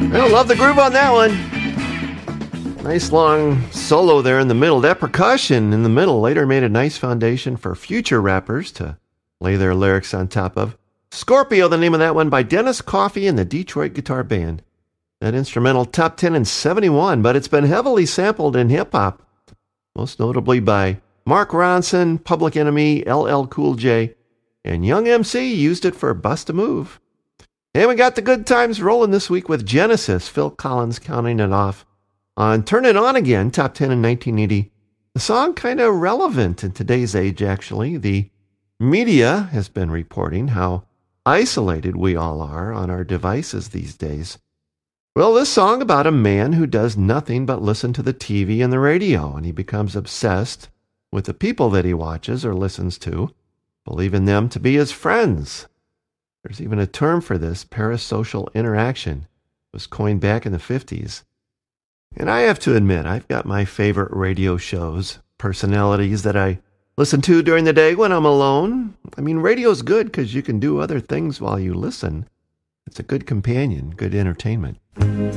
I love the groove on that one. Nice long solo there in the middle. That percussion in the middle later made a nice foundation for future rappers to lay their lyrics on top of. Scorpio, the name of that one, by Dennis Coffey and the Detroit Guitar Band. That instrumental top 10 in 71, but it's been heavily sampled in hip-hop, most notably by Mark Ronson, Public Enemy, LL Cool J, and Young MC used it for Bust a Move. And we got the good times rolling this week with Genesis, Phil Collins counting it off on Turn It On Again, top 10 in 1980. The song kind of relevant in today's age, actually. The media has been reporting how isolated we all are on our devices these days. Well, this song about a man who does nothing but listen to the TV and the radio, and he becomes obsessed with the people that he watches or listens to, believing them to be his friends. There's even a term for this, parasocial interaction. It was coined back in the 50s. And I have to admit, I've got my favorite radio shows, personalities that I listen to during the day when I'm alone. I mean, radio's good because you can do other things while you listen. It's a good companion, good entertainment.